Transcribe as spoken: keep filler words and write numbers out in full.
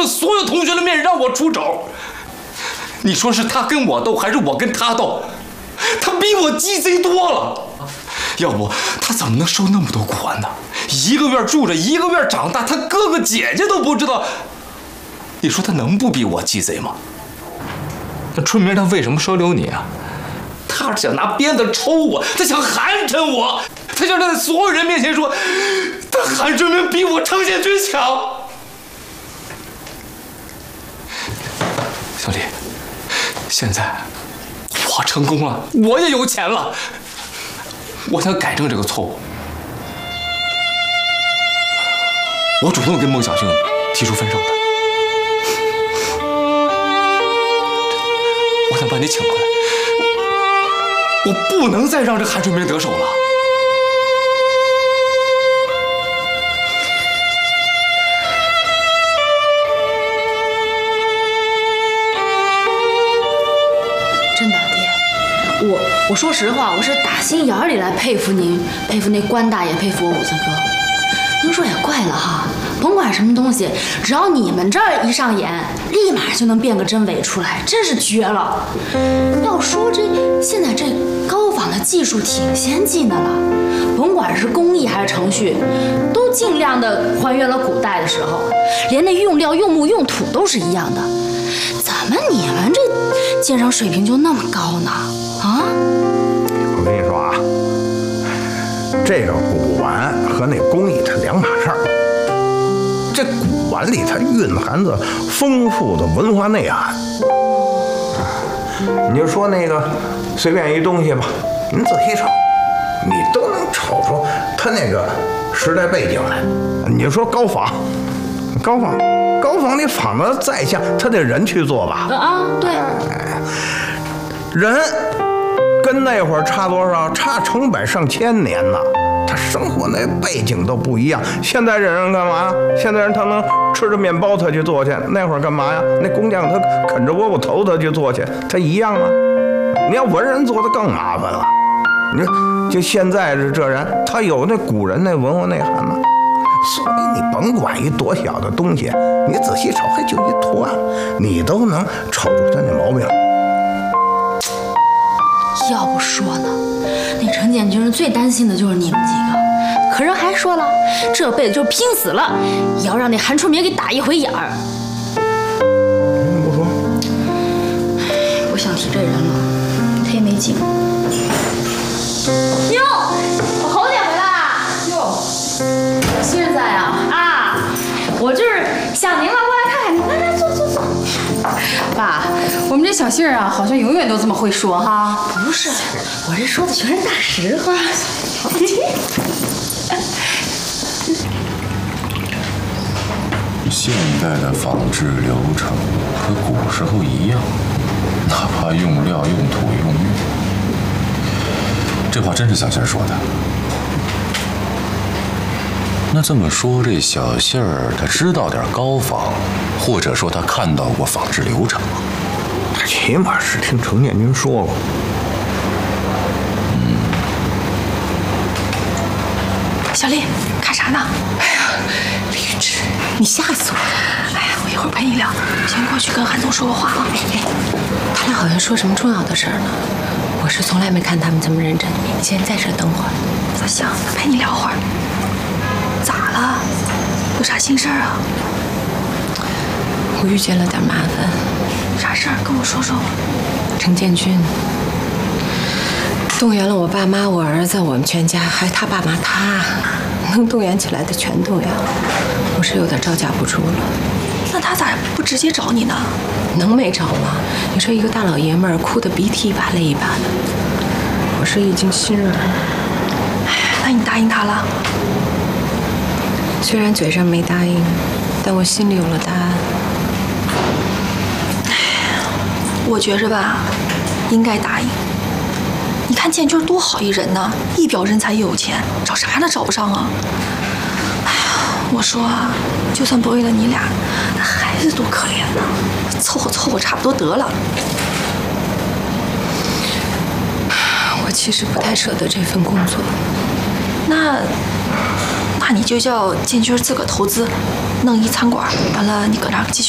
着所有同学的面让我出手。你说是他跟我斗，还是我跟他斗？他比我鸡贼多了。要不他怎么能收那么多古玩呢？一个院住着，一个院长大，他哥哥姐姐都不知道。你说他能不比我鸡贼吗？那春明他为什么收留你啊？他是想拿鞭子抽我，他想寒碜我，他想在所有人面前说，他韩春明比我程建军强。小李，现在我成功了，我也有钱了，我想改正这个错误。我主动跟孟小静提出分手的，我想把你请回来。我不能再让这韩春明得手了。 真的，爹，我我说实话，我是打心眼里来佩服您，佩服那关大爷，佩服我武森哥。您说也怪了哈，甭管什么东西，只要你们这儿一上演，立马就能变个真伪出来，真是绝了。要说这现在这高仿的技术挺先进的了，甭管是工艺还是程序，都尽量的还原了古代的时候，连那用料、用木、用土都是一样的。怎么你们这鉴赏水平就那么高呢？啊？ 我跟你说啊，这个古玩和那工艺它两码事儿。这古玩里它蕴含着丰富的文化内涵。你就说那个随便一东西吧，您仔细瞅，你都能瞅出它那个时代背景来。你就说高仿，高仿，高仿，你仿的再像，他得人去做吧？ 啊，对。 人跟那会儿差多少？差成百上千年呢。他生活那背景都不一样。现在这人干嘛？现在人他能吃着面包他去做去，那会儿干嘛呀？那工匠他啃着窝窝头他去做去，他一样吗？你要文人做的更麻烦了。你说就现在这这人，他有那古人那文化内涵吗？所以你甭管一多小的东西，你仔细瞅，还就一图案，你都能瞅出他那毛病。 要不说呢，那程建军最担心的就是你们几个，可人还说了，这辈子就拼死了，也要让那韩春明给打一回眼儿。 不说， 不想提这人了，忒没劲。哟，我侯姐回来啦！哟，新人在啊？啊，我就是想您了，过来看看您，来来坐坐坐。 爸，我们这小杏儿啊，好像永远都这么会说哈。 不是，我这说的全是大实话。 现代的仿制流程和古时候一样，哪怕用料、用土、用玉。这话真是小杏儿说的。那这么说，这小杏儿她知道点高仿，或者说她看到过仿制流程吗？ 他起码是听程建军说过。 嗯。 小丽，看啥呢？哎呀，李志，你吓死我了！哎呀，我一会儿陪你聊，先过去跟韩总说个话啊。 哎，他俩好像说什么重要的事儿呢？我是从来没看他们这么认真。你先在这等会儿。 不行，陪你聊会儿。咋了？有啥心事儿啊？ 我遇见了点麻烦。 啥事儿？跟我说说。 程建军动员了我爸妈、我儿子、我们全家，还有他爸妈，他能动员起来的全动员了。我是有点招架不住了。 那他咋不直接找你呢？ 能没找吗？你说一个大老爷们儿哭得鼻涕一把泪一把的，我是已经心软了。 哎，那你答应他了？ 虽然嘴上没答应，但我心里有了答案。 我觉着吧，应该答应。你看建军多好一人呢，一表人才又有钱，找啥呢找不上啊！哎呀，我说啊，就算不为了你俩，那孩子多可怜呢，凑合凑合差不多得了。 我其实不太舍得这份工作。 那，那你就叫建军自个投资，弄一餐馆，完了你搁那儿继续。